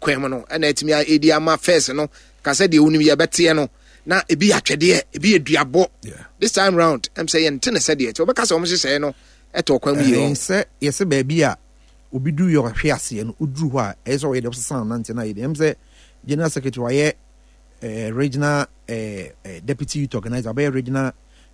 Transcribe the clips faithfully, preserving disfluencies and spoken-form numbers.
kwem no na etimi edi ama first no ka say de wonu ye bete no na ebi atwede ebi eduabo this time round I'm saying ntene say de e obeka say omo hye no eto kwam yi o say yesi ba bia obi du yo hwe ase no oduru ho a e so we de san na ntena yi dem say general secretary waye eh regional eh deputy youth organizer by regional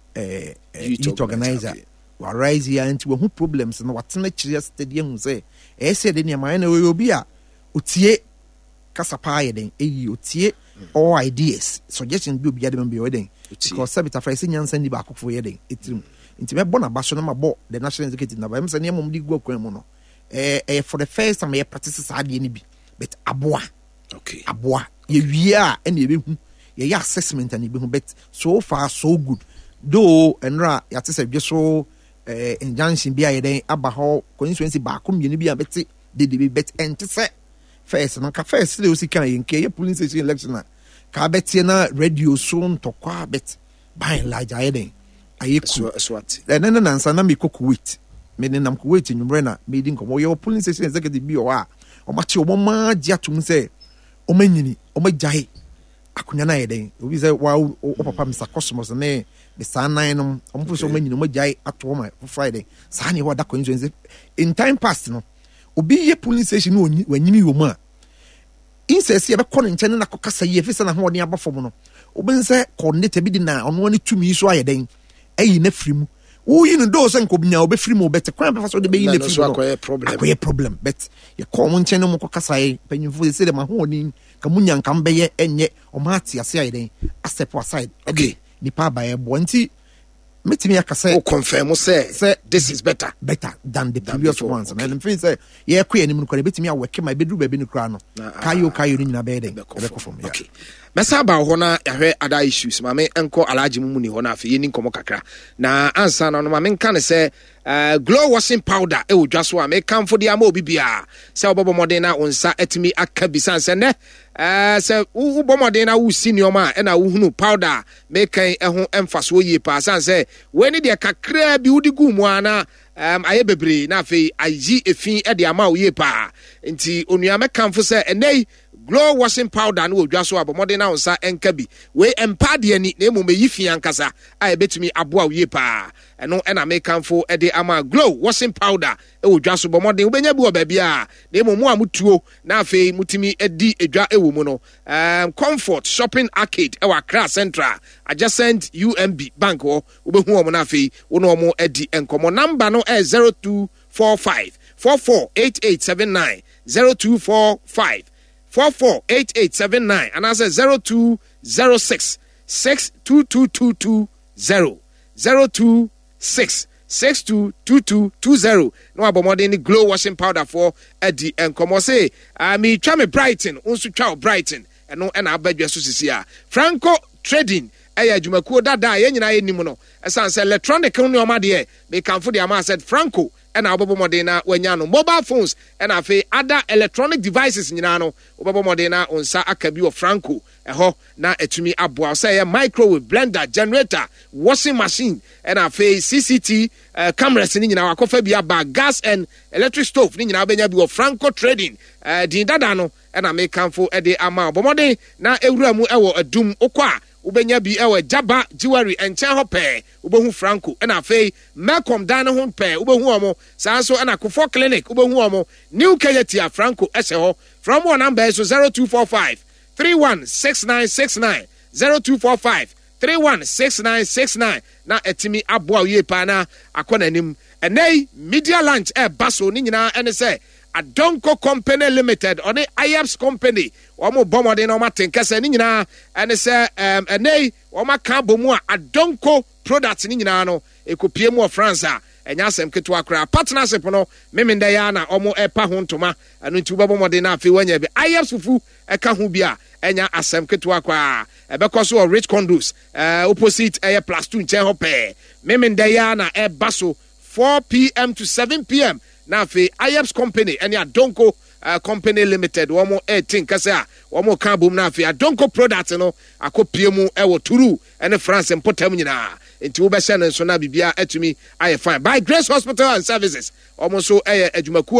eh youth organizer wa rise here anti we hu problems no watena kire stadium say e say de niam na we obi a otie kasapa ye den eyi otie all ideas suggestion bi obi adem bi we den because sabita fa say nyansa ni ba akofo ye den etirim nti me bona ba so na mabo the national executive na ba me say ne mom di go kwan mu no eh eh for the first time ye practice saade ni bi but aboa okay aboa ye wie a na ye behu ye assessment and ye behu but so far so good though enra ya te say dwe so eh injunction bi aye den aba ho constituency ba ko mienu bi a beti de de bet ente say first no ka first le o sika ye nke ye police station election na ka beti na radio so ntokwa bet by and large aye den aye ku swat na na na nsa na me Kuwait me ne nam Kuwait nwumre na me di nkomo ye police station executive bi o a o ma che o ma gia tum say o manyini o ma jai akunya na ye den obi say wa o papa Mister Cosmos ne the sanan no o mo so o manyini o ma jai ato ma Friday sa ne ho da constituency in time past no obi ye police station no wanyimi wo mu a insesi e be kɔ ne nkyɛn na kɔkasa yi efisa na ho ne abafom no obi nse coordinator bi di na ɔno ani tumi so aye den ayi na firi mu wo yi no do se nkobinya obi firi mu bet kwan be fa so de be yi na firi mu akoye problem akoye problem bet ye kɔ mo nkyɛn no mo kɔkasa yi panyimfo se de ma ho ni ka munya nka mbe ye enye o ma ate ase aye den a step aside okay ni pa ba ye bo nti metimi akasa o confirm say, say this is better better than the than previous before. Ones okay. And I'm feeling say yeah kwe anim no kware betimi aweke my bedru baby no kra no kayo kayo ni nyina be den be ko from okay mesa ba ho na yahwe other issues ma me enko alaji mu ni ho na afi yeni nkomo kakra na ansa na no ma me nka ne say uh, glow washing powder e wodwa so a me kamfo de ama obi bia say obobo modern na onsa etimi aka bisan se ne eh say ubo modern na wo senior ma e na wo hunu powder me kan ehho emfaso ye pa san say we ni de kakra bi wudi gu mu ana um aye bebre na afi ayi efin e de ama wo ye pa nti onua me kamfo say enei glow washing powder no odwa so abomode na onsa enka bi we empa de ani na emu meyi fian kasa a ebetumi aboa wie pa eno ena me kanfo e de ama glow washing powder e odwa so bomode ubenya bi oba bia na emu mu amutuo na afei mutimi edi edwa ewo mu no um comfort shopping arcade e wa Accra Central adjacent U M B bank wo ubehu omo na afei wo no omo edi enkomo number no e zero two four five four four eight eight seven nine zero two four five four four eight eight seven nine and I say zero two zero six six two two two two zero zero two six six two two two two zero. No abomode ni glow washing powder for Eddie and come say I me twa me Brighton unsu twa Brighton and no na abadwa so sisi a Franco Trading eya adwumakuo dada ye nyina ye nim no esan say electronic no ma de me kanfo de ama said Franco and obobo modena wanya no mobile phones and afi other electronic devices nyina no obobo modena onsa akabi of Franco eho na etumi aboa say microwave blender generator washing machine and afi C C T uh, cameras ni nyina wakofa bia ba gas and electric stove ni nyina benya bi of Franco Trading uh, din dada no and amekanfo e de ama obobo modena na ewura mu ewo adum okwa ubenya bi ewe Jaba jewelry enchen ho pe ubehu Franco na afei Malcolm dan ho pe ubehu omo sanso na Kofo clinic ubehu omo new Keyetia Franco ese ho from one number so zero two four five three one six nine six nine zero two four five three one six nine six nine na etimi aboa ye pa na akona nim enei media lunch e baso ni nyina ene se Adonko Company Limited or the I A P S Company omo bomode na omaten kase ni nyina ene se um enei omaka bomu a Adonko products ni nyina no ekopie mu of France a enya asem keto akra partnership no memende ya na omo epa ho ntoma anu nti bomode na afi wanya bi I A P S fufu eka ho bi a enya asem keto akra ebekoso of Rich Condos uh, opposite air plus two nchen ho pe memende ya na e baso four p m to seven p m na fe I A P S Company and ya Adonko uh, Company Limited womo eighteen kase a womo kan bom na fe Adonko product no akopie mu e wo turu ene France importam nyina enti wo be hye ne so na bibia atumi aye fine by Grace Hospital and Services womo so e adwumaku a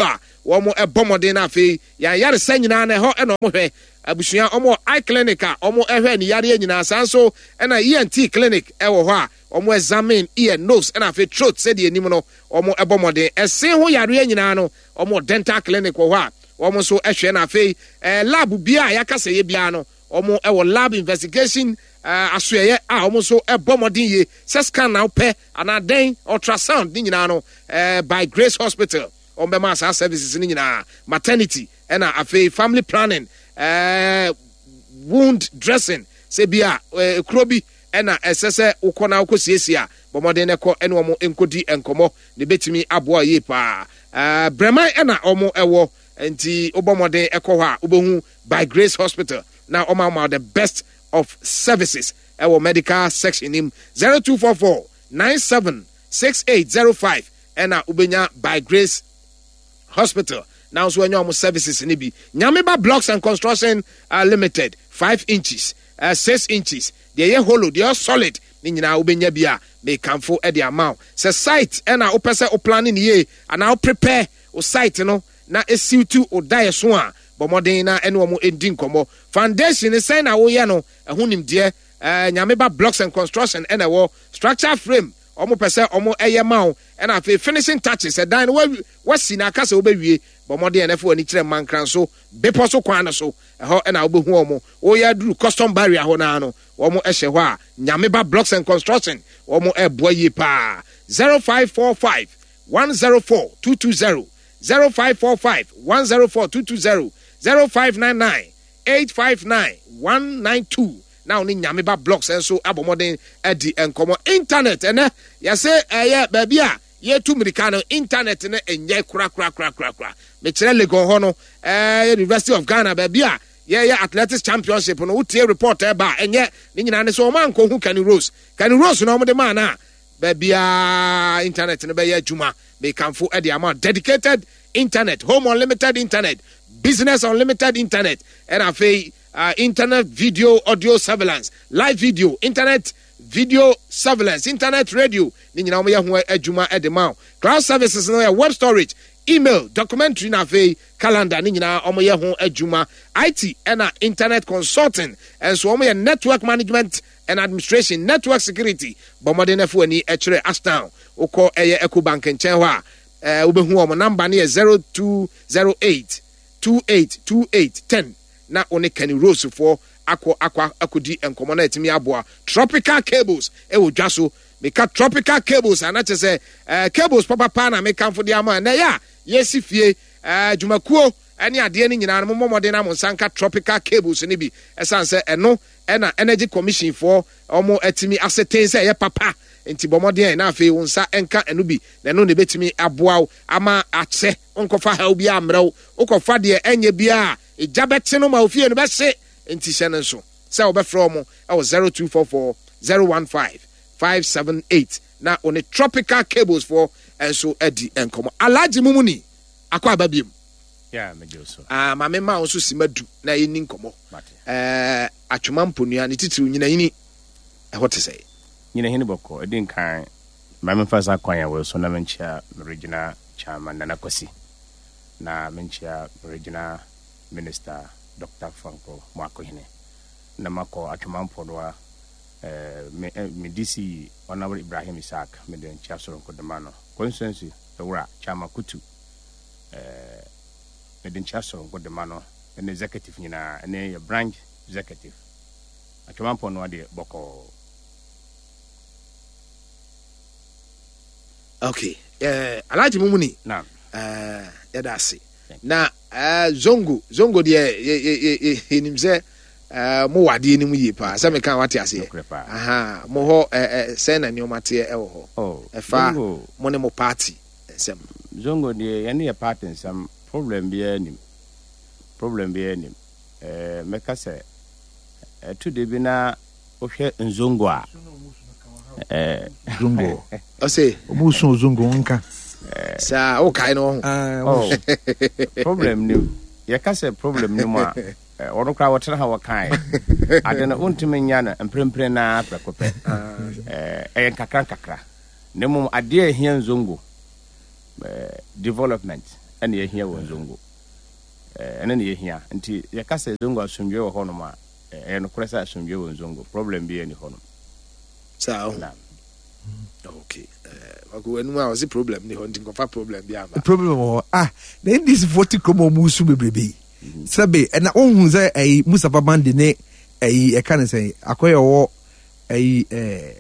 wɔn ɛbɔ mmɔden na afei yɛn yaresa nyinaa na ɛhɔ ɛna wɔn hwɛ abusua wɔn eye clinic a wɔn ɛhwɛ ne yareɛ nyinaa saa nso ɛna E N T clinic ɛwɔ hɔ a wɔn examine ear nose ɛna afei throat sɛdeɛ anim no wɔn ɛbɔ mmɔden ɛsen ho yareɛ nyinaa no wɔn dental clinic wɔ hɔ a wɔn nso ɛhwɛ na afei ɛɛ lab bia a yɛakasa yɛ bia no wɔn ɛwɔ lab investigation ɛɛ asoɛyɛ a wɔn nso ɛbɔ mmɔden yie sɛ scan na wopɛ anaa den ultrasound ne nyinaa no ɛɛ by Grace Hospital wɔn bɛma saa services ne nyinaa maternity ɛna afei family planning ɛɛ wound dressing sɛ bia ɛɛ kuro bi ɛna ɛsɛ sɛ wokɔ na wokɔ siesie a bɔmmɔden no kɔ ɛne wɔn nkɔdi nkɔmmɔ ne bɛtumi aboa yie paa ɛɛ brɛman ɛna wɔn ɛwɔ nti wobɔ mmɔden ɛkɔ hɔ a wobɛhu by Grace Hospital na wɔn ama the best of services ɛwɔ medical section nim zero two four four nine seven six eight zero five ɛna wobɛnya by Grace Hospital now nso ɛnyɛ wɔn services ne bi Nyameba Blocks and Construction uh, Limited five inches uh, six inches deɛ yɛ hollow deɛ yɛ solid ne nyinaa wobɛnya bi a mekamfo ɛde ama wo sɛ site ɛna wopɛ sɛ wo plan ne yie anaa wo prepare wo site no na esiw tu o dae so a bɔmmɔden na ɛne wɔn ɛdi nkɔmmɔ foundation ne sɛn na woyɛ no ɛho nimdeɛ ɛɛ Nyameba Blocks and Construction ɛna ɛwɔ structure frame wɔn pɛ sɛ wɔn ɛyɛ ma wo ɛna afei finishing touches ɛdan no wasi na aka sɛ wobɛwie bɔmmɔden ɛna ɛfɛ wɔn ani kyerɛ mmankran so bepɔ so kwan no so ɛhɔ ɛna wobɛhu wɔn wɔyɛ aduru custom barrier hɔ naa no wɔn ɛhyɛ hɔ a Nyameba Blocks and Construction wɔn ɛboa yie paa zero five four five one zero four two two zero zero five four five one zero four two two zero zero five nine nine eight five nine one nine two now ni Nyameba Blocks and so abomodin edi enkomo internet ene yase eye baabi a ye tu mirika no internet ne enye kura kura kura kura kura me kire Legon ho no eh University of Ghana baabi a ye ye athletics championship no utie report e ba enye ni nyina ne so man ko hu Kenny Rose Kenny Rose no mo de man na baabi a internet ne be ye adwuma me kanfo e de ama dedicated internet home unlimited internet business unlimited internet and afei uh, internet video audio surveillance live video internet video surveillance internet radio ni nyina mo ye ho adwuma e de ma cloud services no ya web storage email documentary na afei calendar ni nyina omo ye ho adwuma I T and internet consulting and so omo ye network management and administration network security bomodene fo ani e kire ashtown ukọ eye Ecobank nchen ho a eh ubehu omo number ne zero two zero eight two eight two eight ten na one Kenny Rose for akọ akwa akodi enkomo na etimi aboa tropical cables e wo dwaso meka tropical cables anache se eh cables papa pa na meka fo de ama na ya yesi fie eh dwumakuo ene ade ne nyina no momode na monsanka tropical cables ne bi esanse eno ena energy commission for omo etimi aseten se ye papa enti bomode na afi wonsa enka enu bi na no ne betimi aboa ama ache onkofa ha obi amrew okofa de enye bia ejabete no ma ofie no be se enti hye ne so se obefro mo e wo zero two four four zero one five five seven eight na one tropical cables for enso edi enkomo alaji mumuni akwa babiem yeah me do so ah ma me ma onso simadu na yeni nkomo eh atwoma mponua ne titiri nyina yini e hote say nyina hini boko edin kan ma me fasa kwan ya we so na menchia regional chairman na nakosi na menchia regional minister Doctor Franco Mwakohine na mako atwoma mponua eh me, me D C Honorable Ibrahim Isaac me den chiasoro nkodemano consensus ewura chama kutu eh me den chiasoro nkodemano en executive nyina en branch executive atwoma mponua de boko. Okay eh Alhaji Mumuni na eh yadase na eh zongo zongo de enimse eh mo wade ni mu yi pa se me kan wate ase aha mo ho eh se na ni o mate e wo ho oh e fa mo ne mo party ensem zongo de ya ne party ensem problem bi anim problem bi anim eh me ka se eh to de bi na o hwe nzongo a eh zongo o se omu so zongo nka sa o kai no oh problem ni ya ka se problem ni mo a ono kra wotra ha wakai adena untime nya na emprempre na prekope eh eh kakra kakra nemu ade ehia nzongo eh development ɛna yɛhia wɔ zongo ɛna ne yɛhia nti yɛka sɛ zongo asomdwe wɔ hɔ nom a ɛyɛ nokorɛ sɛ asomdwe wɔ zongo problem bi ɛni hɔ nom saa okay wako enu a ɔsi problem ni hɔ nti nkɔfa problem bi ama problem wɔ ah na N D C forty kromo mu su bebrebe sɛbe ɛna ohun sɛ ɛyi Mustafa Bandi ne ɛyi ɛka ne sɛ akɔyɛ wɔ ɛyi ɛɛ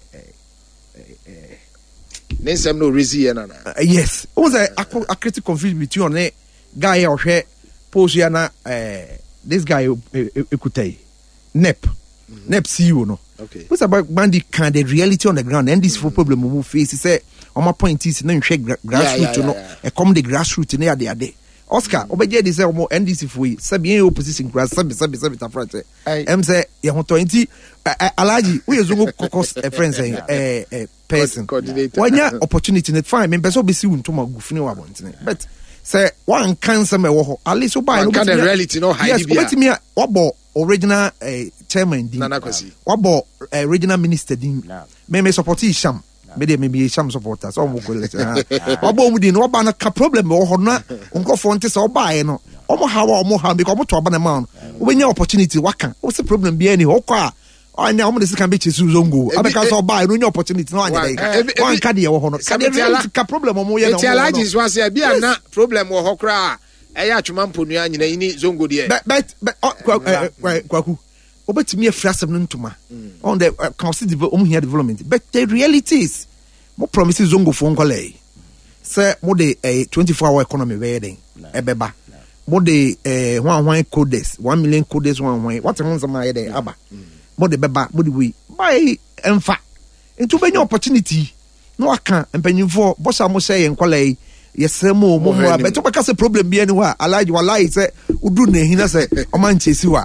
ne nsɛm no rezi yɛ nana yes ohun sɛ akɔ akriti confusion between ɔne guy a ɔhwɛ post ya na ɛɛ this guy ekuta yi nep nep C E O no okay Mustafa Bandi can the reality on the ground and this for problem mu face sɛ ɔma point is na nhwɛ grassroots no ɛkɔm the grassroots ne ade ade Oscar obegye de sɛ ɔmo N D C fo yi sɛ bien opposition kura sɛ sɛ sɛ tafra sɛ em sɛ ye ho to nti Alhaji we zongo kokos a friend sɛ eh eh person wanya opportunity net fine me person be si ntoma gufune wa bontene but sɛ one cancer me wo ho at least so buy no the reality no hide yes obetimi wabo original eh, chairman din wabo eh, original minister din me me support Isham me de me be Isham supporters o mo ko le wabo mu din waba na ka problem wo ho na nkofo nte sɛ oba ye no omo hawa omo ha because omo to aba na ma no obenya opportunity waka o se problem bi ani ho kwa anya omo de se kan be chesu zongo abeka sɛ oba no nya opportunity no anya dey one ka de wo ho no ka de ka problem omo ye no Alhaji so ase bi ana problem wo ho kra ɛyɛ atwuma mponua nyina yini zongo de but but kwaku obetimi afra asem no ntoma on the uh, consider um here development but the reality is mo promise zongo fo nkole say mo de a twenty-four hour economy we den ebeba mo de eh one one codes one million codes one one what won some here dey aba mo de beba mo de we buy emfa into be opportunity no aka empanyimfo bo sha mo say nkole yes mo mo mo but to because problem bi anywhere Alhaji wallahi say udu na hina say o man chesi wa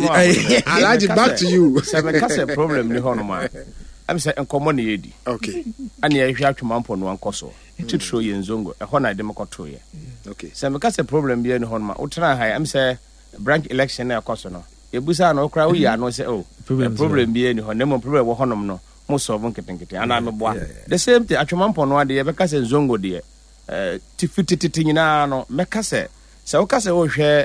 Alhaji back to you say because problem ni hono ma am say enkomo na yedi okay ani ya hwa atwuma mpo no ankoso titro ye nzongo e ho na de makoto ye okay say because problem bi ani hono ma utra ha am say branch election na akoso no ebusa na okra wo ya no say oh problem bi ani hono mo problem wo honom no mo solve nketenkete ana me boa the same thing atwuma mpo no ade ye because nzongo de eh tifitititi nyina no meka se se wo ka se wo hwe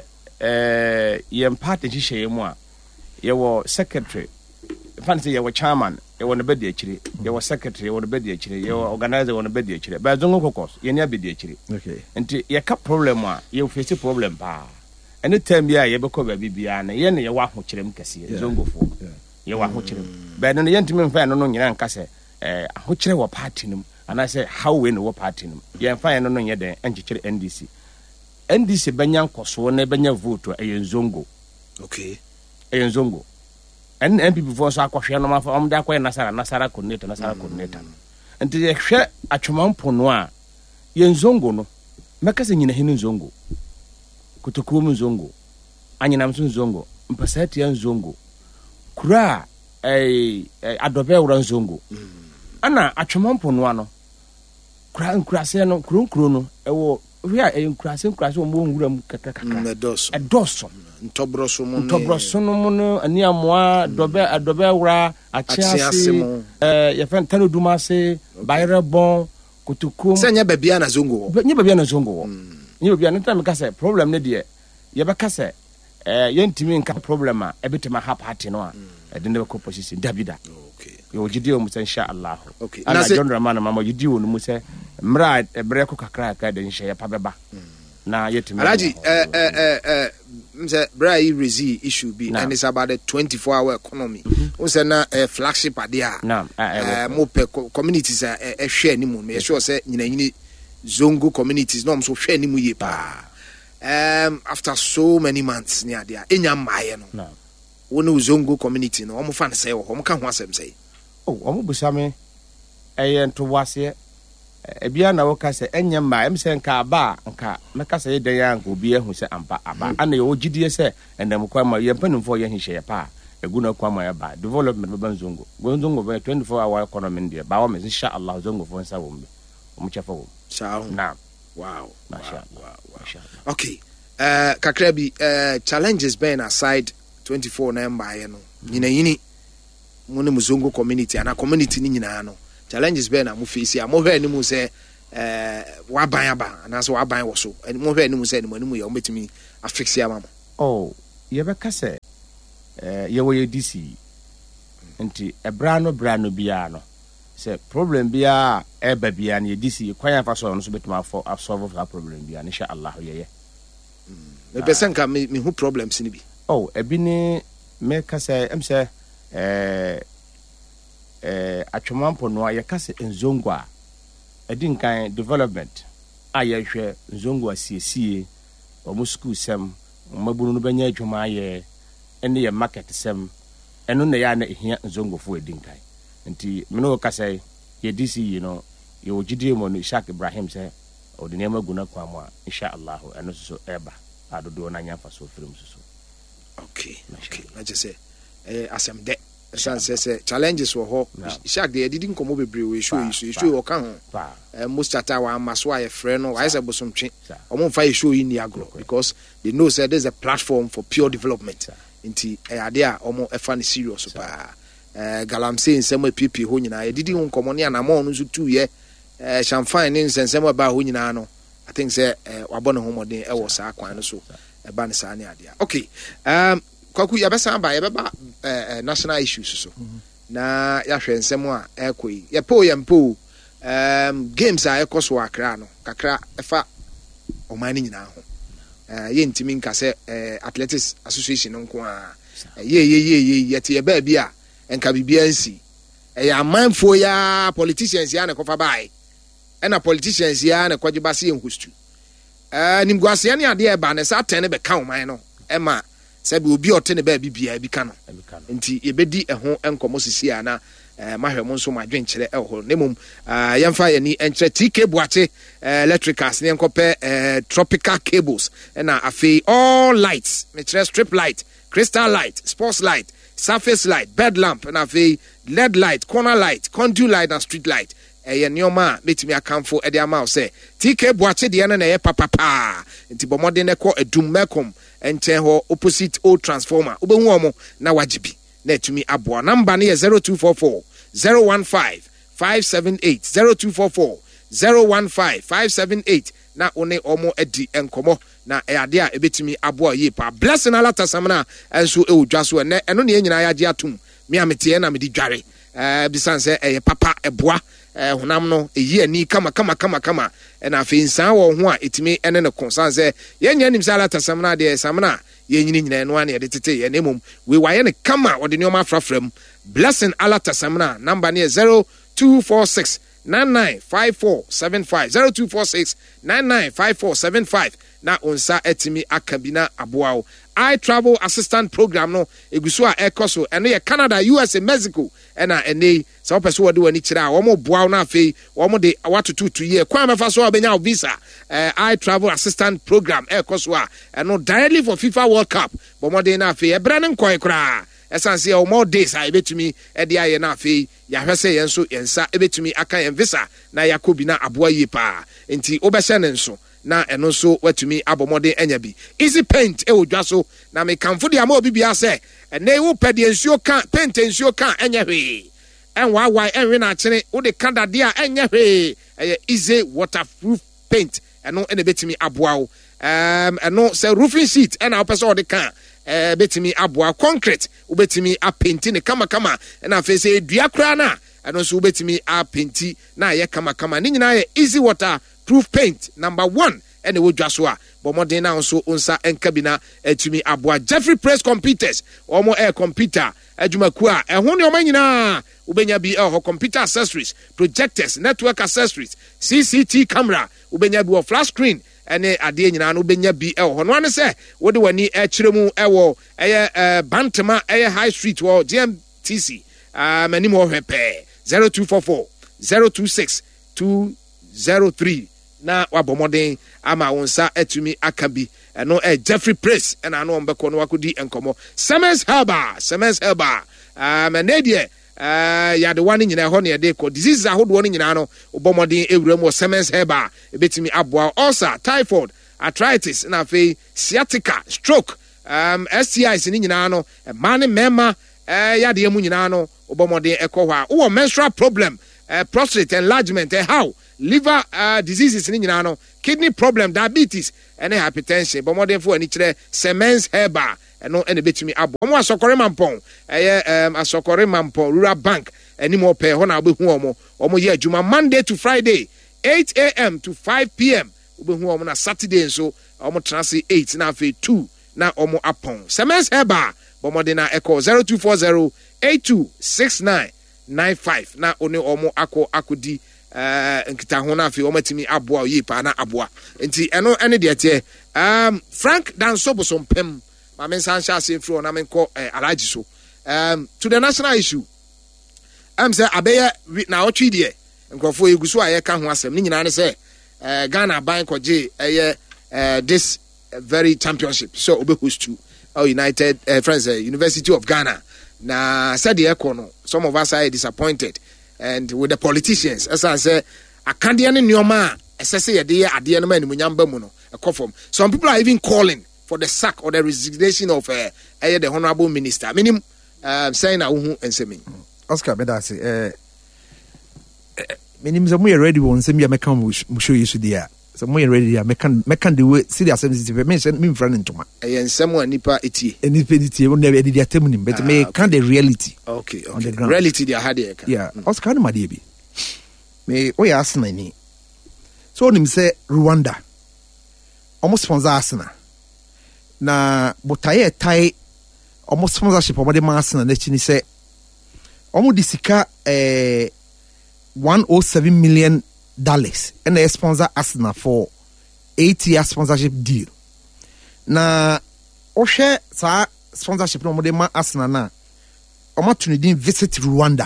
eh yem party hihye mu a ye wo secretary fancy ye wo chairman ye wo no bedi akire ye wo secretary ye wo no bedi akire ye wo organizer wo no bedi akire ba zongo kokos ye ne abedi akire okay nti ye ka problem a ye face problem pa any time ya ye beko ba bibia na ye ne ye wa ho kirem kase zongo fo ye wa ho kirem ba no ye ntimi mfa no no nyina nka se eh ho kire wo party nim and I say how we know party no ye fa no no ye den enchichire N D C N D C benya nkoso na benya vote e nzongo okay e nzongo en M P before so akohwe no ma fa om da akoye nasara nasara coordinator nasara coordinator enti ye hwe atwomampo no a ye nzongo no meka se nyina hinu nzongo kutokuo mu nzongo anyinam so nzongo mpasati ya nzongo kura eh adobe wura nzongo ana atwomampo no ano kura nkurase no kronkro no ewo wi a nkurase nkurase wo mo nwura mu kakra kakra edoso edoso ntobroso mo ntobroso no mo no ani amoa dobe adobe wura achiase eh ye fen tano dumase bayre bon kutukum senya babia na zongo wo nya babia na zongo wo nya babia no tam ka se problem ne de ye be ka se eh ye ntimi nka problem a ebetima ha party no a e de ko position dabida yo gidio mu insha Allah okay na John Ramana mama gidio no mu se mra ebre ko kakra ka de nhye ya pa beba na yetimi Alhaji eh eh eh mse bra yi rezi issue bi and it's about the twenty-four hour economy o se na flagship ade a eh mo pe communities a e hwe ni mu me sure say nyina nyini zongo communities no so hwe ni mu ye pa um after so many months ni ade a enya maaye no wonu zongo community no omo fan say wo omo ka ho asem say oh omo busame eye nto wase ebia na wo ka se enya ma em se nka aba nka meka se den ya nka obi ehu se ampa aba ana yo gidie se endem kwa ma ye mpanimfo ye hihye pa egu na kwa ma ya ba development baba nzongo nzongo ba twenty-four hour economy ndie ba wa me insha Allah zongo fo nsa wo mbe omo chefa wo saw na wow masha Allah okay uh kakrabi uh challenges been aside twenty-four na mba ye no nyina yini mu ne muzongo community ana community ni nyina no challenges be na mu face ya mo hwe ni mu se eh waban aba anaasɛ waban wɔ so mo hwɛ anim sɛ anim anim yɛ ɔmbɛtumi afix ya mama oh yɛbɛka sɛ eh yɛwɔ yɛ D C nti ɛbra no bra no bia no sɛ problem bia ɛba bia no yɛ D C kwan afa so no so betuma afɔ solve that problem bia insha Allah yɛyɛ me pɛ nka me me hu problems ni bi oh ebi ne me ka sɛ em sɛ eh eh atwomampo no yɛka sɛ nzongo a ɛdi nkan development a yɛhwɛ nzongo asiesie ɔmo school sem mabunu no bɛnya adwuma yɛ ɛne yɛ market sem ɛno na yɛ na ehia nzongo fo ɛdi nkan nti me no ka sɛ yɛ D C you know yɛ ogidie mo no Ishaq Ibrahim sɛ ɔde nneɛma gu na kwa mo a insha Allah ɛno so ɛba adodo na nya fa so firim so okay okay na je say eh asem de san say say challenges were ho Ishaq de didn't come bebre we show you show o kan ho eh most chata wa maso aye frɛ no why say bosomtwe omo fa show yi ni agro because they know say there's a platform for pure development nti eh ade a omo e fa ne serious pa eh galamsey nsɛm apipi ho nyina e didi ho nkomo ne anamon no so tu ye eh champagne ne nsɛm ba ho nyina no I think say eh wabɔ ne ho modern e wo saa kwan no so e ba ne saa ne ade a okay um kwaku yabɛsan ba yɛbɛba eh national issues so na yahwɛ nsɛm a ɛkɔ yi yɛpɔ yɛmpo um games a ɛkɔ so akra no kakra ɛfa ɔman ne nyinaa ho eh yɛntimi nka sɛ eh athletics association nko a ye ye ye ye yɛte yɛba bi a enka bibia nsi ɛyɛ amanfo ya politicians ya na kɔfa bae ɛna politicians ya na kɔgye ba se yɛnkostu eh nimguase ne ade ɛba ne sa ten ne bɛka ɔman no ɛma sɛbi obi ɔte ne ba bibia bi ka no nti yɛbɛdi ɛho enkomo sisi ana eh mahwɛ mo nso ma dwenkyerɛ ɛho ne mum yɛmfa yɛni enkyerɛ T K Boate electricals ne nkɔpɛ eh tropical cables ɛna afei all lights me kyerɛ strip light crystal light sports light surface light bed lamp ɛna afei L E D light corner light conduit light and street light ɛyɛ nneɛma a metimi akamfo ɛde ama wo sɛ T K Boate deɛ no na ɛyɛ papapa nti bɔmɔden ne kɔ adum mekom ɛnkyɛn hɔ opposite old transformer wobɛhu ɔmo na wagibi na etumi aboa number no yɛ zero two four four zero one five five seven eight zero two four four zero one five five seven eight na one ɔmo adi enkomo na ɛade a ebetumi aboa yi pa blessing alata samna enso ewu dwa so ɛne ɛno ne nyina yagye atum me amete na me di dware eh bisan sɛ ɛyɛ papa ɛboa eh honam no eyi ani kama kama kama kama ɛna afei nsan wɔ ho a etimi ɛne ne konsan sɛ yɛnya nim sɛ alata samna de samna yɛnyini nyina no ane yɛde tete yɛ nemum we wayɛ ne kama ɔde nneɔma afrafram blessing alata samna number ne zero two four six nine nine five four seven five zero two four six nine nine five four seven five na onsa etimi akabina aboao I travel assistant program no eguso a ekoso eno ye Canada U S A Mexico ena ene so person wode wani kire a wo mo boaw na afei wo mo de watoto to ye kwa mefa so obenya visa uh, I travel assistant program ekoso a eno directly for FIFA World Cup bo mo de na afei ebra ne nkoi kra esanse e more days a ebetumi e de aye na afei ya hwese yen so yensa ebetumi aka yen visa na yakobi na aboa yi pa enti obehye ne nso na eno so watumi abomode enya bi easy paint e odwa so na me kamfo de ama obi bia se ene wo pede nsuo kan paint nsuo kan enya hwe enwa wai enwe na akene wo de kandade a enya hwe eye easy waterproof paint eno ene betumi aboa wo um eno se roofing sheet ena opese wo de kan eh betumi aboa concrete wo betumi a paint ne kama kama na afi se dua kra na eno so wo betumi a paint na ye kama kama ni nyina ye easy water proof paint number one and we just wa bomodin na so onsa enkabina etumi aboa Jeffrey Press Computers omo air computer adwumaku a ehwo ne omanyina ubenya bi eh computer accessories projectors network accessories C C T V camera ubenya bi flash screen ene ade nyina no ubenya bi eh ho no ane se wode wani e kiremu ewo eye bantama eye high street wo G M T C ah mani mo hwepe zero two four four zero two six two zero three na wabomoden ama wonsa etumi akabi eno eh Jeffrey Press and ano mbeko no wakodi enkomo Siemens Herba Siemens Herba um enedie eh ya de one nyina ho ne de ko disease ahodo no nyina no obomoden ewura mu Siemens Herba ebetumi aboa ulcer typhoid arthritis na fe sciatica stroke um S T Is ni nyina no man mema eh ya de mu nyina no obomoden ekɔ hɔ a wo menstrual problem uh, prostate enlargement eh how liver uh, diseases ni nyinaa no, kidney problem, diabetes, and hypertension. But more than for any chile, Semens Herba, and no any betumi abo. Omo asokore mampong, eh um asokore mampong, rural bank, any more pay hona obi hu omo. Omo ye juma Monday to Friday, eight a.m. to five p.m. Obi hu omo na Saturday so omo transi eight na fe two na omo apong. Semens Herba, but more than echo zero two four zero eight two six nine nine five na one omo ako akodi eh nkita ho na afi omatimi aboa yi pa na aboa enti eno ene de tie um Frank Danso Bosompem ma men san sha se fro na men ko alaji so um to the national issue am say abeye na otwi de nkofo eguso aye ka ho asem ni nyina ne say eh Ghana ban koje eye eh this very championship so obe host to our United uh, friends uh, University of Ghana na said the econo some of us are disappointed and with the politicians as I say akandia ne nyoma esese ye de ade no mani munyamba mu no ekofom some people are even calling for the sack or the resignation of uh, uh, the honorable minister minim uh, saying na hu ensemi Oscar Bedasi eh minim so we ready won nsemi ya meka mu show you dia so we ready ya meka meka the way see the assembly mention me friend ntoma eh nsem wa nipa etie nipa etie won na e dia temunim but me can the reality okay okay the reality dia had e yeah Oscar no ma dey bi me o ya asena ni so nim say Rwanda almost sponsor Arsenal na botaye tai almost sponsorship omo de ma Arsenal na chini say omo di sika eh one hundred seven million dollars and they sponsor Arsenal for eight year sponsorship deal na o share sa sponsorship no mo de ma Arsenal na omo tunidin visit Rwanda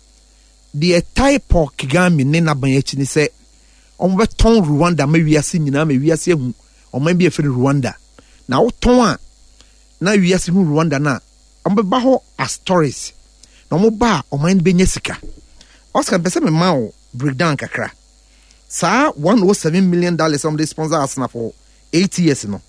the type of Kigami ne na ban yachi ni say omo be ton Rwanda ma wiase nyina ma wiase hu omo bi e fe Rwanda na wo ton a na wiase hu Rwanda na omo be ba ho as tourists na omo ba omo be nya sika Oscar pese me ma o breakdown kakra sa one hundred seven million dollars omo de sponsor Arsenal for eight years no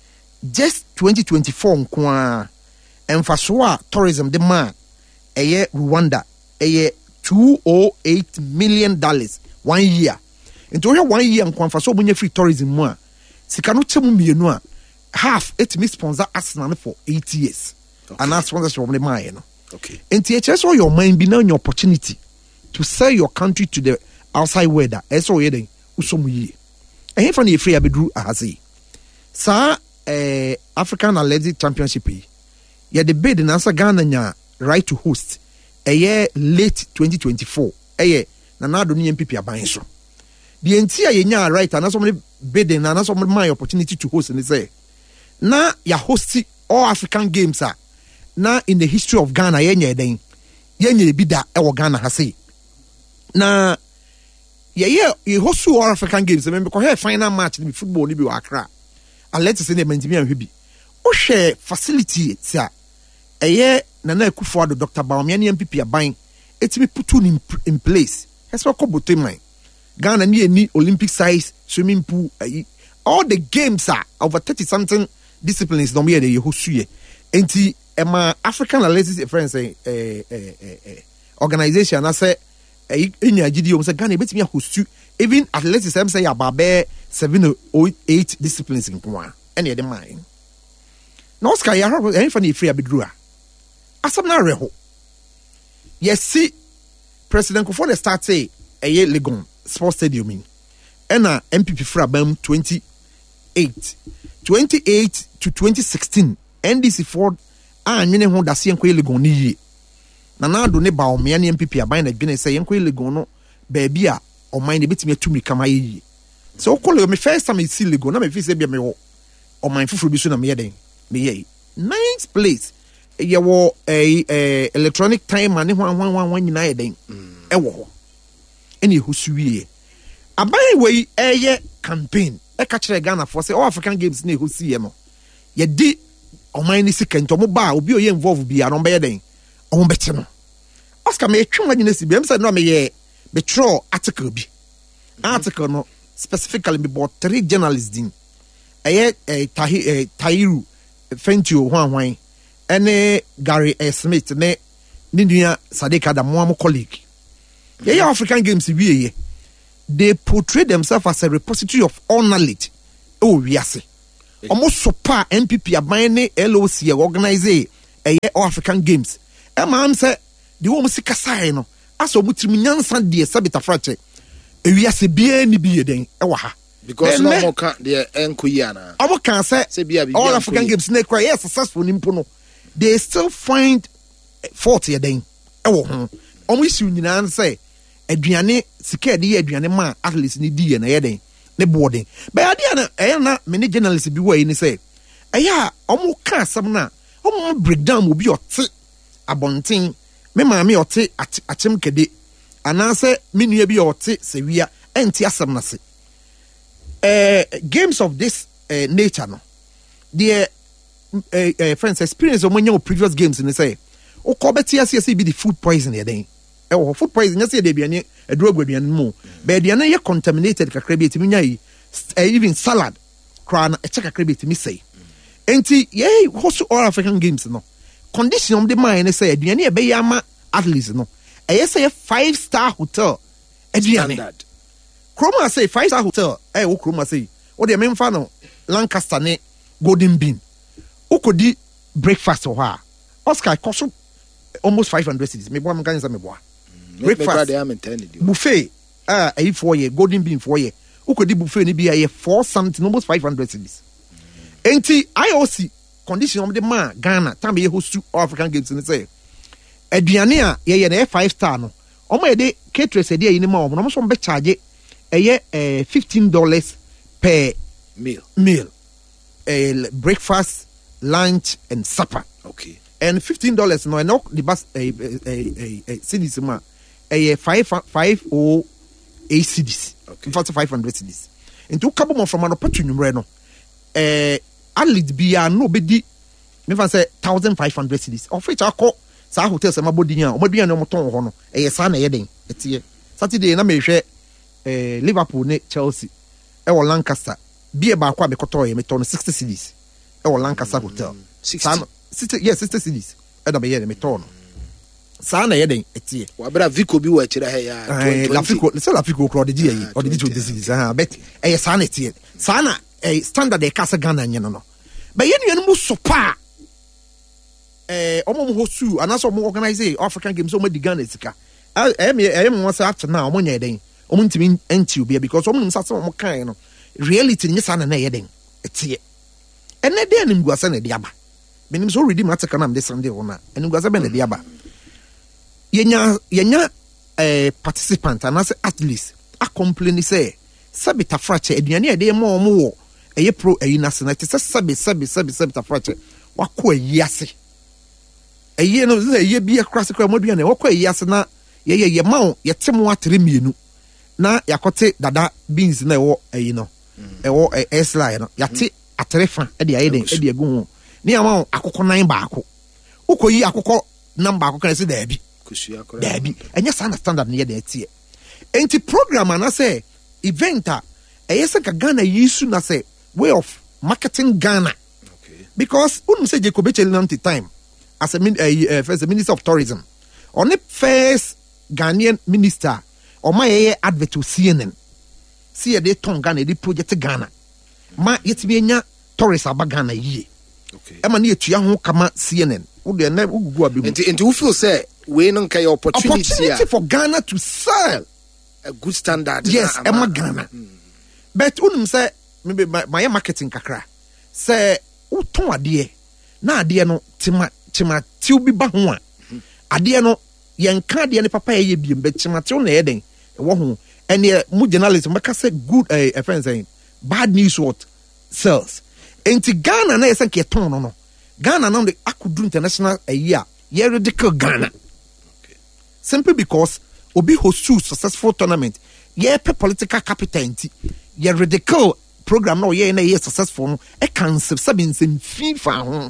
just twenty twenty-four nko a emfaso a tourism de ma eye Rwanda eye two hundred eight million dollars one year. Into one year and for so many free tourism more. Sikano chemu mienu a half it me sponsor Arsenal for eight years. Okay. And that's sponsor from the mine. No? Okay. And T H S all your mind be now your opportunity to sell your country to the outside world. That's all you're doing. Usomu ye. And if any free abedru ahasi. Sa eh African Athletic Championship. Ya the bid in answer Ghana nya right to host. A year late twenty twenty-four. A year na na do ni M P P aban so. The entire yenya right and somebody bidding and somebody my opportunity to host and say na ya host all African games are na in the history of Ghana yenya den yenya bida e wo Ghana ha say na ye ye you host all African games remember ko here final match ni football ni bi wa Accra and let's say the mentimi an hwebi o share facility tia eye Nana Akufo-Addo Doctor Bawumia ni M P P aban etimi putu in, in place hesa ko botemai Ghana ni ni Olympic size swimming pool uh, all the games are over thirty something disciplines no me dey host ye enti ema African Athletic friends eh eh eh organization na say enya gidi o say Ghana betimi host even athletics am say ababe seven or eight disciplines in kwa ene dey mine no Oscar ya ho enfa na free abedrua asam na reho yes see President Kufuor start say eye Legon Sports Stadium in ena M P P fra bam twenty-eight twenty-eight to twenty sixteen N D C Ford a nwene ho dase enko Legon ni yi na na do ne ba o me na M P P aban na dwene say enko Legon no ba bi a o man ne betimi atumi kama yi so okolo me first time I see Legon na me fi say bia me ho o man fufuru bi so na me yeden me yi ninth place ye wo a electronic time ane hwan hwan hwan nyina yeden e wo ho ene hosuwie aban we eye campaign e ka kire Ghana for say all African games na hosuwie no ye di oman ni sika ntomo ba obi oye involve bi aron be yeden o be che no Oscar me twon anyina si bi em say no me ye be tro article bi article no specifically be about three journalists din eye tahi Tahiru Fentio hwan hwan ene Gary A. Smith ne Nindia Sadeka da mo colleague. Ye African games wie ye. they portray themselves as a repository of all knowledge. Oh, yes. Almost so far N P P abane L O C organize a All African Games. A man said the woman see kasai no. Aso mutimi nyansa de sabita frache. E wi ase bia ni bia den e wa ha. Because no more can the enkoyi ana. Amo kan say All African Games na cry yes successful nimpo no. They still find fault here den. E wo ho. Omo issue nyina say aduane sika de aduane ma athletes ni di na ye den. Ne boarding. But idea na eh na many journalists bi wey ni say eya omo ka asem na omo breakdown obi ote abonten me maame ote atem kede anase me nua bi ote sewia enti asem na se eh games of this uh, nature no the uh, uh, friends experience omo nya previous games ni say o ko beti ase ase bi the food poison ye den e wo food poison nya say de biane aduro aduane mu but the na ye contaminated kakra bi etimi nya yi even salad kra na e check kakra bi etimi say enti ye host All African Games no condition of the mind say aduane e be yama athletes no e say five star hotel aduane Chroma say five star hotel eh wo Chroma say wo de memfa no Lancaster ne Golden Bean ukodi breakfast ho a Oscar cost almost five hundred cedis me bo am kan say me bo breakfast buffet ah uh, four year Golden Bean four year ukodi buffet ni bi aye four something almost five hundred cedis enti I O C condition of the man Ghana time ye host All African Games ni say aduane a ye ye na five star no omo ye de caterers e de yi ni ma omo so be charge eye eh fifteen dollars per meal meal uh, breakfast lunch and supper okay and fifteen dollars no no the bus eh eh eh cedis ma eh five five oh eight cedis okay five hundred cedis into couple more from an opportunity no eh athlete bia no be di me fan say one thousand five hundred cedis of which akọ sa hotel sa mabodi nya omodua na moton ho no eh sa na ye den etie Saturday na me hwe eh Liverpool ne Chelsea e wo Lancaster bia ba kwa me koto ye me ton sixty cedis e wo Lancaster hotel sixty yes sixty cedis e da be ye me ton sa na ye den etie wa bra Vico bi wa kira he ya twenty la Vico se la Vico kro de di ye o de di twenty cedis ha bet e sa na etie sa na eh standard e kasa Ghana nye no no but ye nu mu sopa eh omo mo hosu anaso mo organize African Games omo di Ghana sika eh me eh mo say after now omo nya den omo ntimi enti obi because omo nsa se omo kan no reality nye sa na na ye den etie ene de anim guasa na de aba menim so ready matter na am de Sunday ona anim guasa be na de aba yenya yenya eh participant anaso athletes a complain say sabita fracture aduane e de mo omo wo eye pro eyi na se na te sabi sabi sabi sabita fracture wako eyi ase eye no ze eye bi akra se kra modua na wako eyi ase na ye ye ye mawo ye temo atere mienu na yakote dada beans na ewo eyi no ewo S-line no yate atere fa e de aye den e de agu ho ni amawo akokọ nan baako ukoyi akokọ number akokọ na se da bi kusua akora da bi enye sa na standard na ye da tie enti program ana say event a eyese ka Ghana yisu na say way of marketing Ghana okay because unum say Jacob Echelonti time as a min, uh, uh, first the Minister of Tourism on the first Ghanaian minister or my advert to C N N see a day ton Ghana the project Ghana ma yet be nya tourist aba Ghana ye okay e ma na etua ho kama C N N wo de na ugugu abi enti enti who feel say we no kai opportunity, opportunity for Ghana to sell a good standard yes e ma Ghana mm. But unum say maybe my marketing kakra say uton ade na ade no tima tima tiu bi ba ho a ade no yen ka ade ne papa ye biem be tima tiu na eden e wo ho ene mu journalism make say good eh uh, friends saying bad news what sells enti Ghana na yesen ke ton no no Ghana na the akudu international a year ye radical Ghana okay simply because obi hostu successful tournament ye pe political capital enti ye radical program no ye na ye successful no e cancel seven sem FIFA ho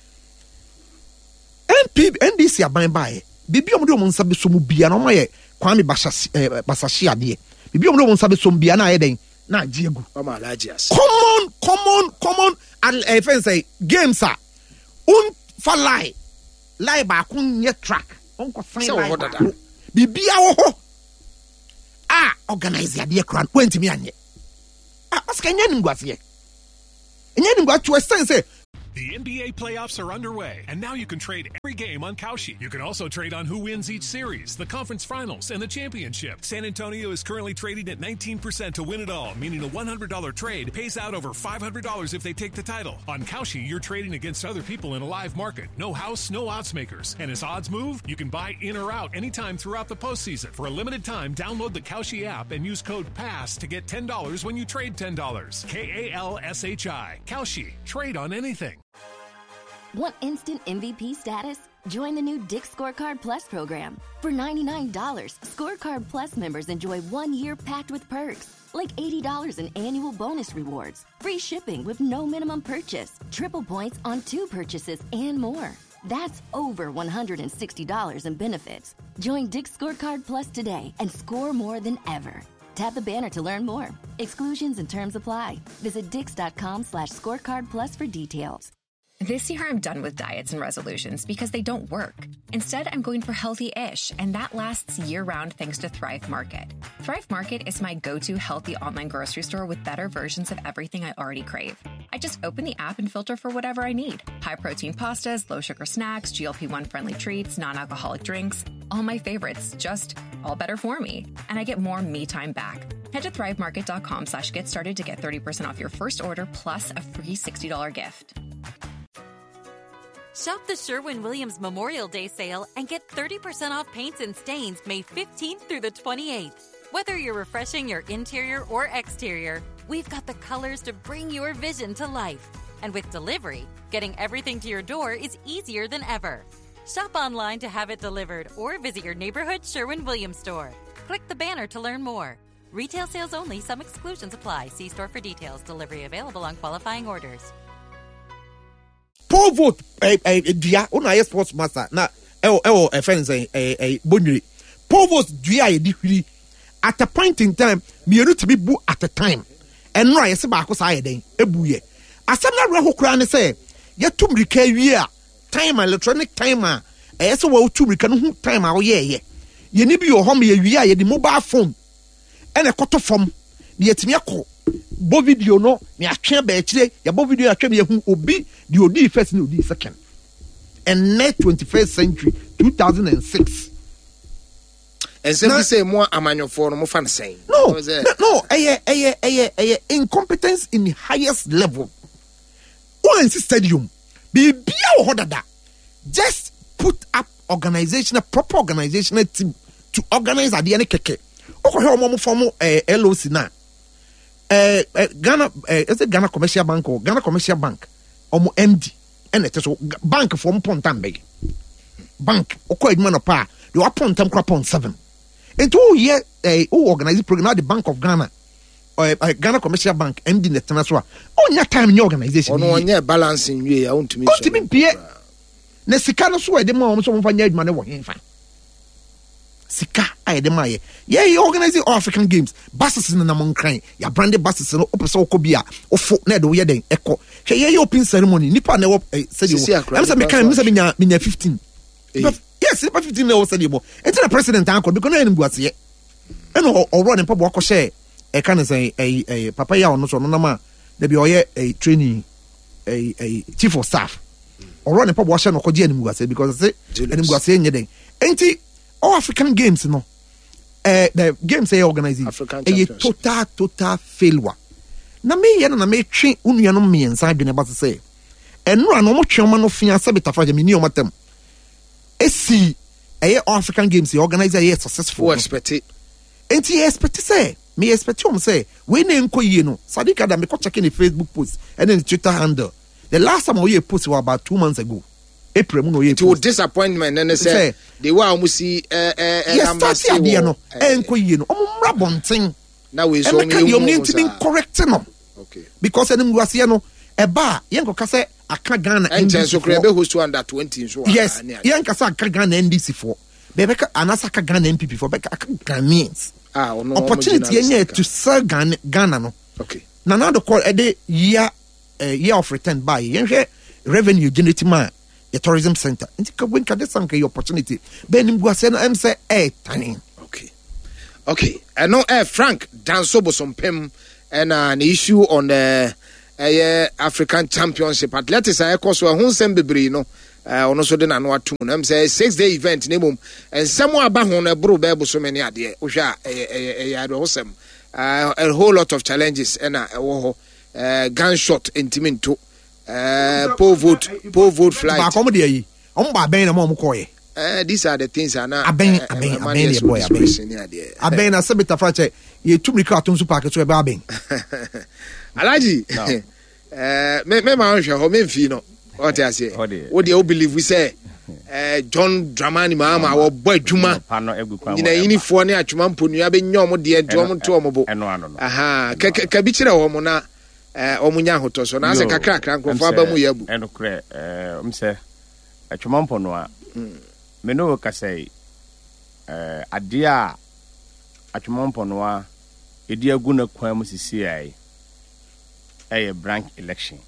N P N D C aban bae bibi omo de omo nsa be so mu bia no ye Kwame Basasi Basasi ade bibi omo de omo nsa be so mu bia na ye den na agiegu o ma alaji as common common common and eh friends say games are un fa lie lie ba kun ye track on ko sign lie bibi a wo ho ah organize adeɛ kran wentimi anye ah osika nya nimguaseɛ nya nimguaseɛ to extent say the N B A playoffs are underway, and now you can trade every game on Kalshi. You can also trade on who wins each series, the conference finals, and the championship. San Antonio is currently trading at nineteen percent to win it all, meaning a one hundred dollars trade pays out over five hundred dollars if they take the title. On Kalshi, you're trading against other people in a live market. No house, no odds makers. And as odds move, you can buy in or out anytime throughout the postseason. For a limited time, download the Kalshi app and use code PASS to get ten dollars when you trade ten dollars. K A L S H I. Kalshi. Trade on anything. Want instant M V P status? Join the new Dick's Scorecard Plus program. For ninety-nine dollars, Scorecard Plus members enjoy one year packed with perks, like eighty dollars in annual bonus rewards, free shipping with no minimum purchase, triple points on two purchases, and more. That's over one hundred sixty dollars in benefits. Join Dick's Scorecard Plus today and score more than ever. Tap the banner to learn more. Exclusions and terms apply. Visit dix.com slash scorecard plus for details. This year, I'm done with diets and resolutions because they don't work. Instead, I'm going for healthy-ish, and that lasts year-round thanks to Thrive Market. Thrive Market is my go-to healthy online grocery store with better versions of everything I already crave. I just open the app and filter for whatever I need. High-protein pastas, low-sugar snacks, G L P one friendly treats, non-alcoholic drinks. All my favorites, just all better for me. And I get more me time back. Head to thrivemarket.com slash get started to get thirty percent off your first order plus a free sixty dollars gift. Shop the Sherwin-Williams Memorial Day sale and get thirty percent off paints and stains May fifteenth through the twenty-eighth. Whether you're refreshing your interior or exterior, we've got the colors to bring your vision to life. And with delivery, getting everything to your door is easier than ever. Shop online to have it delivered or visit your neighborhood Sherwin-Williams store. Click the banner to learn more. Retail sales only. Some exclusions apply. See store for details. Delivery available on qualifying orders. Paul vote eh eh dia una yes sports master na eh eh eh friends eh eh bonwiri Paul vote dia ye di hwiri at a point in time me enu to be bu at a time enro yes ba ko sa ye den ebuye asem na re hokura ne say ye tumrika wi a time electronic timer eh so wa tumrika no time a wo ye ye ye ni bi yo hom ye wi a ye di mobile phone ene koto fom ye timi akọ bo video no me atwe ba akire ya bo video atwe me hu obi the odi first no odi second and net twenty-first century two thousand six and say say more amanyofo no mo fan say no no no eh eh eh eh incompetence in the highest level one stadium be bia ho dada just put up organizational proper organizational team to organize ade ne keke okohwe omo form eh L O C na eh Ghana eh is it Ghana Commercial Bank or Ghana Commercial Bank omo M D and it so bank from pontam big bank okọ eduma no pa they were pontam kra pon seven into here eh who organize program the Bank of Ghana or uh, Ghana Commercial Bank M D net na so onya time new organization ono onya balancing we ya untumi so untumi pie na sika no so e de ma omo so mo fanya eduma ne wo henfa sika ay de ma ye ye organizing African Games buses na namon kran ya branded buses no opese okobia ofo na de wo ye den eko hwe ye open ceremony nipa na wo said you am say me kan me say me nya fifteen yes nipa fifteen na wo said you enti na president anko because na enbu ase ye eno oro ne pabo akọ share e kan say eh papa ya ono so no na ma de bi oye eh training eh eh chief of staff oro ne pabo share no ko je enbu ase because say enbu ase nye den enti all African Games no eh the games they organize a total total failure na me ye na me twe unua no me nsa adwene ba se enura no mo twema no fia se betafa me ni o matam esi eh all African Games they organize a successful expect it enti expect say me expect you say we na enko yie no Sadiq Adam me ko check in the Facebook post and then the Twitter handle the last time we post was about two months ago April mu no ye to disappointment and say they were almost see eh eh embassy ade no enko yie no omra bonten na we so me can you need to be correct no okay because enim guase no eba yenko ka say aka Ghana N D C so krebe host to under twenty so yes yenka say aka Ghana N D C for bebeka anasa aka Ghana N P P for beka aka Ghanaians ah no opportunity yenye to sell Ghana Ghana no okay na now the call e dey year year of return by yenhwe revenue generating man the tourism center nti ka when ka dey sanka your opportunity ben mguase no em say eh tani okay Okay, I know uh, Frank Danso Bosompem and uh, an issue on the uh, African Championship Athletics. I call so a Hunsem Bibri, no, on also the Nanua Tune. I'm saying six day event, Nimum, and somewhere back on a bro bebo so many idea, Usha, a awesome, a whole lot of challenges, and a gunshot intimate to pole vote, pole vote flight. On by Ben and Momokoy. Uh, these are the things are now. Aben, Aben, Aben, boy, Aben. Aben, a sabita frache. You two me cartoons to pack to a babbing. Alaji, uh, me, me, my uncle, home in Fino. What I say, what do you believe we say? Uh, John Dramani, Mama, or boy Juma, in a uniform near Chumampu, you have been your dear John Tomobo. Aha, Kabichira Homona, Omunya Hotos, and as a crack, Uncle Fabamu, and a crack, um, say, a Chumampo noa. Meno ka say eh adia atwompo no a edi aguna kwan mu sisi ai eh branch election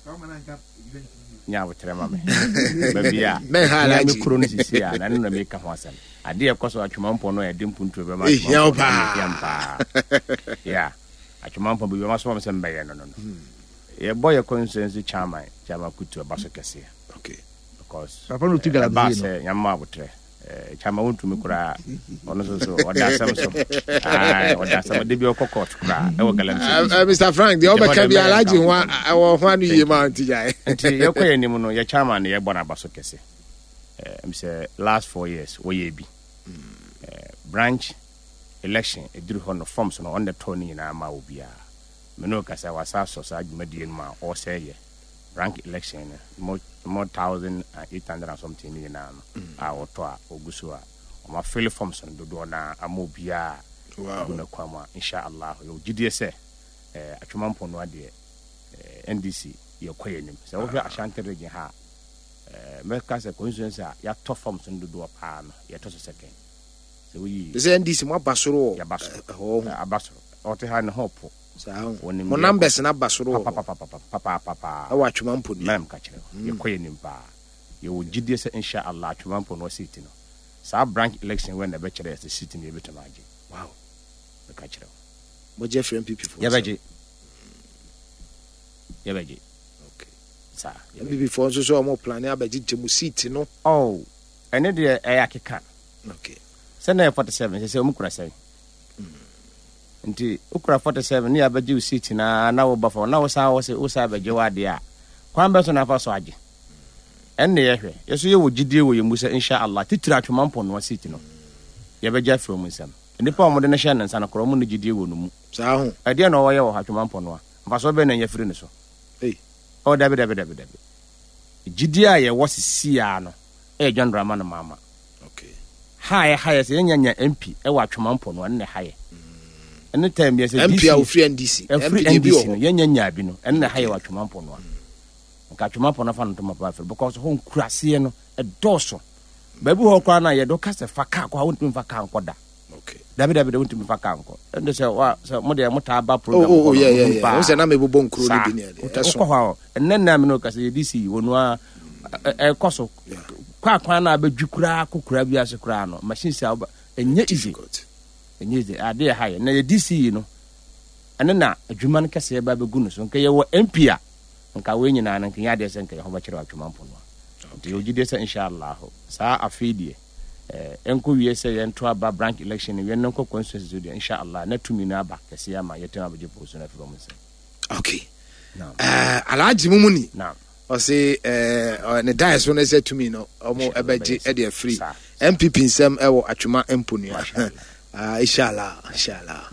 nya wotre ma me babia me hala me kuro no sisi a na no me ka ho asem adia koso atwompo no e de mpuntu be ma ya pa ya atwompo be ma so ma se mbaye no no ye boy consensus chairman chairman kutu abaso kese okay because papa no tu gala bass nyama wotre eh chama wontu me kura ono so so oda sam so ah oda sam de bi okokot kura e wo galanti Mister Frank the obeka bi alaji wa wo ho anu ye ma ntijai nti ye koye nimu no ye chama ne ye bona baso kese eh me say last four years wo ye bi eh branch election e duru ho no forms no on the tony na ma obia me no kasa wasa so sa adwumadie no ma o say ye rank election more more thousand eight hundred and something in na a woto a oguso a o ma fill forms no do na amobia wow na kwama insha Allah yo gidie se eh atwomampo no ade eh N D C ye kwayenim se wo hwe Ashanti region ha eh me ka se constituency a ya to forms no do pa no ye to so second se we the N D C mo basoro ya basoro ho abasoro o te ha ne hopo mo numbers na basoro papa papa papa papa awa twomampo ni mam ka kire ye kwayenim pa ye wo gidie se insha Allah twomampo no seat no sa branch election when the be kire se seat ni e betama age wow ka kire mo je free M P P for ya baje ya baje okay sa M P P for so so mo plan ya baje temu seat no oh ene de e yakeka okay se na forty-seven se se o mukura sai nti ukura forty-seven ni abaji seat na na wo bafo na wo sa wo se wo sa abaje wade a kwan be so na fa so age enne ye hwe yeso ye wo gidie wo ye musa insha Allah titira atwomampo no seat no ye beja from nsam nipa o mo de na hye nansa na kro mo no gidie wo no mu sa ho ade na wo ye wo atwomampo no a so be na ye firi ne so eh o dabe dabe dabe dabe gidie a ye wo sisi a no e John Drama na mama okay haye haye se nyanya M P e wa atwomampo no ne haye ene time yes M P a free N D C M P N D C no yenya nya bi no ene haye wa twomampo no nka twomampo no fa no to mapa fe because ho nkurase no e doso baby ho kwa na ye do kase fa ka kwa wontu fa ka nkoda okay dabi dabi wontu fa ka nko ende se wa se mo de mo ta ba program oh oh yeah yeah yeah o se na me bobo nkro ni bi ne de eso ko ha enne na me no kase D C wonu a e koso kwa kwa na abadwukura kokura bi ase kura no machine se enye easy enye ade ha ye na D C no ene na adwuma no kase ba begu no so nka ye wo M P a nka we nyina na nka ya de se nka ye ho ba kire atwomampo no nti o gide se inshallah sa afidie eh enko wie se ye nto aba branch election ye nko constituency de inshallah na tumi na aba kase ya ma ye tema beje poso na from se okay eh alaji mumuni na o se eh ne dice when say to me no omo ebeje e de free M P P nsem e wo atwoma emponua ah inshallah inshallah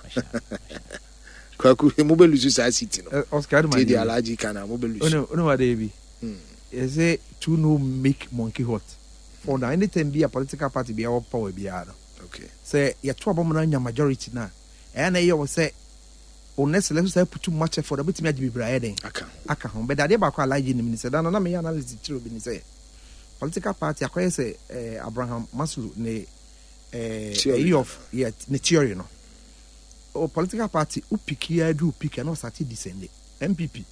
kwaku mo be lusu sa city no Oscar man di alaji kana mo be lusu ono ono wa dey bi is it to no make monkey hot for now anytime be a political party be our power be ara okay say ya to abom na nya majority na e na ye wo say honest let's say put too much effort but me agibi bra eden aka aka ho be da dey ba kwa alaji ni mi say da na me ya analysis chiro bi ni say political party akoye say eh, Abraham Masulu ne eh theory of yeah ne theory no o political party upiki ya do upiki na start descend M P P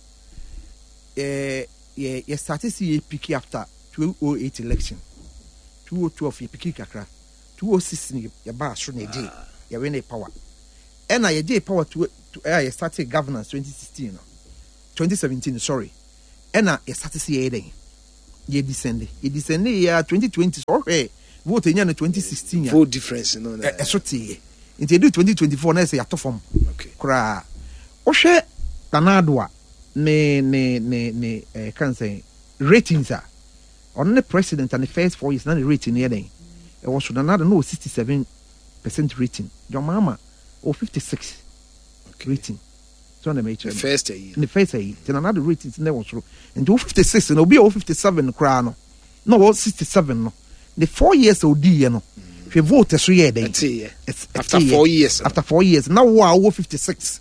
eh yeah yeah start see upiki after two oh eight election two oh twelve upiki kakra two oh six ni ya ba so na dey yɛwe ne power ɛna yɛgye power to ɛyɛ started governance twenty sixteen no twenty seventeen sorry ɛna yɛ start si yɛ den yɛ descend yɛ descend yɛ twenty twenty so hwɛ vote nya no twenty sixteen ya full difference no na ɛso tie nti edu twenty twenty-four na sɛ yɛato fam okay kora wohwɛ Danado a ne ne ne ne eh, kan say ratings a on the president and the first four years na the rating yɛ den ɛwɔ so Danado no sixty-seven percent rating John Mahama o fifty-six okay. rating so na me the first year in the first year then another ratings na wɔ so and o fifty-six no obi o fifty-seven kora no no o sixty-seven no the four years o di yɛ no hwɛ vote so yɛ den after four years after four years now wo a wo fifty-six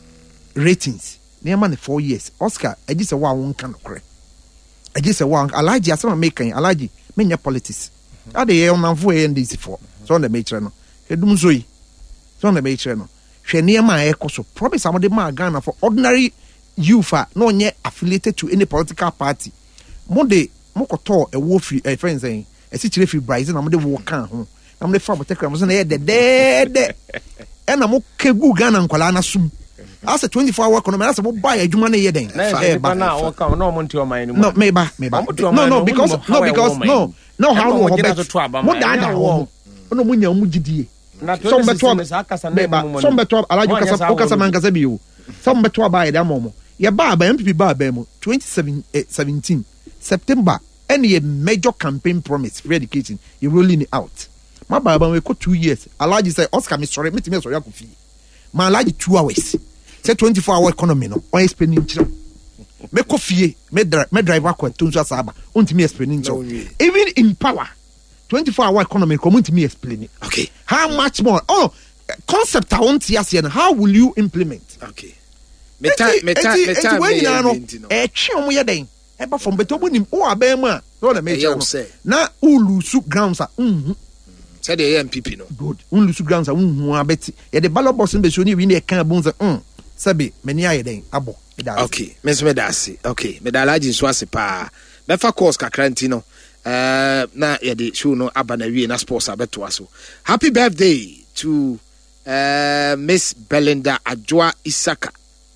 ratings nneɛma ne four years Oscar agye sɛ wo a wo nka no korɛ agye sɛ wo a Alhaji asɛm a mekan Alhaji menya politics ade yɛ ɔnamfo yɛ N D C for so na mekyerɛ no edum so yi so na mekyerɛ no hwɛ nneɛma a ɛkɔ so promise amode ma Ghana for ordinary youth a no nyɛ affiliated to any political party mo de mo kɔtɔ ɛwɔ fi ɛ friends ɛn ɛsi kyerɛ fi Brazil na mo de wo kan ho na mo de fa mo tekra mo so na yɛ dɛdɛɛdɛ ɛna mo kegu Ghana nkwala na sum asa twenty-four hour economy asa mo buy adwuma na yɛ den eh ba na wo kan no mo nti o man ni no me ba me ba no no because no because no no how wo hobet mo da da ho no mo nya mo gidie some beto me ba some beto Alhaji kasa o kasa man kasa bi o some beto ba da mo mo ye ba ba M P P ba ba mo twenty seventeen September any major campaign promise for education you rolling it out my baba we go two years Alhaji say Oscar me sorry me me sorry akofi ma Alhaji two hours say twenty-four hour economy no on spending chiro me kofie me drive me drive akwa tonso asaba ontimi explaining chiro even in power twenty-four hour economy come ontimi explain okay how much more oh concept I want to ask you how will you implement okay meta meta meta me no e twe omo ye den e ba from beto bonim o aban mu a so na me tell na ulusu grounds a mhm said the M P P no good ulusu grounds a mhm abeti ye the ballot box be so ni wi na e kan bonza mm sabi meni aye den abo okay me so me da ase okay me da Alhaji so ase pa me fa course kakra nti no eh na ye de show no aba na wie na sports abeto aso happy birthday to uh, Miss Belinda Adjoa Isaka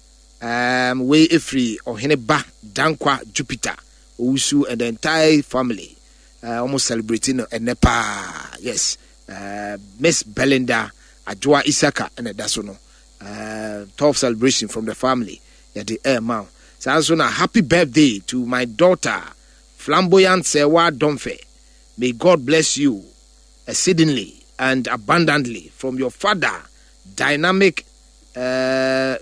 um we efri ohene ba Dankwa Jupiter Owusu and the entire family uh, almost celebrating enepa yes uh, Miss Belinda Adjoa Isaka and that's no uh twelve celebration from the family yeah the air man so also na happy birthday to my daughter Flamboyant Sewa Domfe. May God bless you exceedingly and abundantly from your father dynamic uh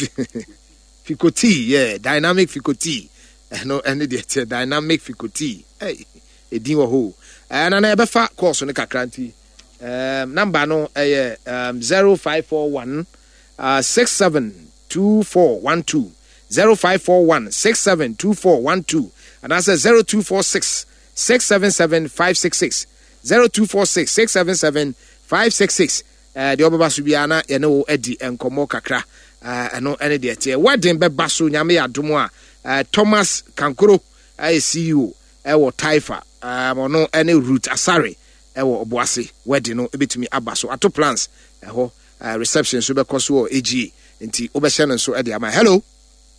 Fikoti yeah dynamic Fikoti no any the dynamic Fikoti hey edin wo ho and na ebe fa course no kakranti um number no eh um zero five four one Uh, six seven two four one two zero five four one six seven two four one two and that's a zero two four six six seven seven five six six zero two four six six seven seven five six six. Uh, the Obaba Subiana, you know, Eddie and Komo Kakra, uh, and no any dear wedding bebasu nyame adomo a Thomas Kankuro I see you ewo Taifa um or no any route asare ewo Obuasi wedding no ebetumi abaso ato plans eho Uh, reception so be koso A G nti obehye no so e de ama hello